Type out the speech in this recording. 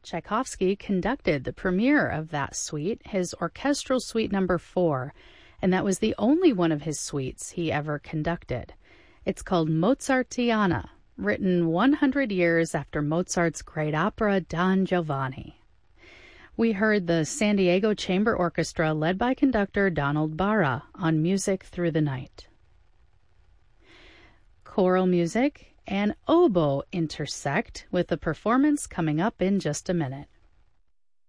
Tchaikovsky conducted the premiere of that suite, his Orchestral Suite No. 4, and that was the only one of his suites he ever conducted. It's called Mozartiana, written 100 years after Mozart's great opera Don Giovanni. We heard the San Diego Chamber Orchestra led by conductor Donald Barra on Music Through the Night. Choral music and oboe intersect with a performance coming up in just a minute.